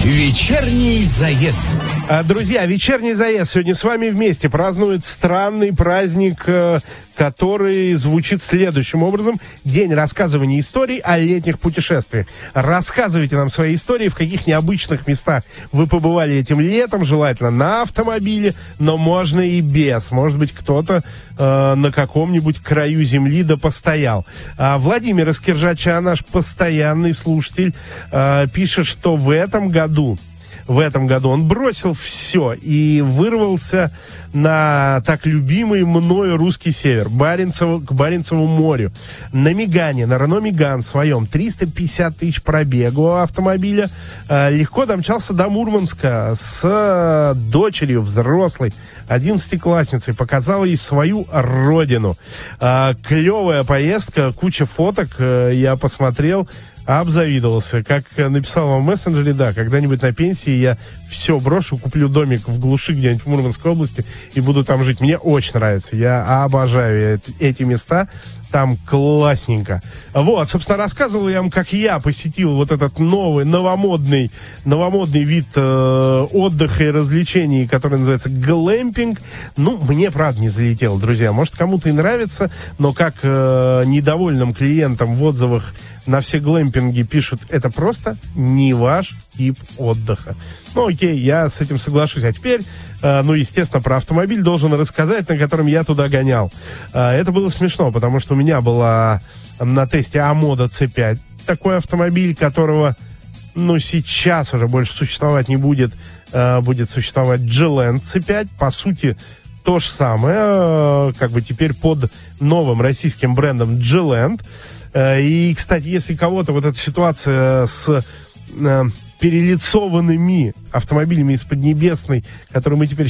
Вечерний заезд. Друзья, вечерний заезд сегодня с вами вместе празднует странный праздник, который звучит следующим образом. День рассказывания историй о летних путешествиях. Рассказывайте нам свои истории, в каких необычных местах вы побывали этим летом, желательно на автомобиле, но можно и без. Может быть, кто-то на каком-нибудь краю земли да постоял. Владимир из Киржача, наш постоянный слушатель, пишет, что в этом году он бросил все и вырвался на так любимый мною русский север, к Баренцеву морю. На Мегане, на Рено Меган своем, 350 тысяч пробегу автомобиля, легко домчался до Мурманска с дочерью взрослой, 11-классницей, показал ей свою родину. Клевая поездка, куча фоток, я посмотрел, обзавидовался. Как написал вам в мессенджере, да, когда-нибудь на пенсии я все брошу, куплю домик в глуши где-нибудь в Мурманской области и буду там жить. Мне очень нравится. Я обожаю эти места. Там классненько. Вот, собственно, рассказывал я вам, как я посетил вот этот новый, новомодный вид отдыха и развлечений, который называется глэмпинг. Ну, мне, правда, не залетело, друзья. Может, кому-то и нравится, но как недовольным клиентам в отзывах на все глэмпинги пишут, это просто не ваш тип отдыха. Ну, окей, я с этим соглашусь. А теперь, естественно, про автомобиль должен рассказать, на котором я туда гонял. Это было смешно, потому что у меня была на тесте Амода C5, такой автомобиль, которого, сейчас уже больше существовать не будет. Будет существовать G-Land C5. По сути, то же самое, теперь под новым российским брендом G-Land. И, кстати, если кого-то вот эта ситуация с перелицованными автомобилями из Поднебесной, которые мы теперь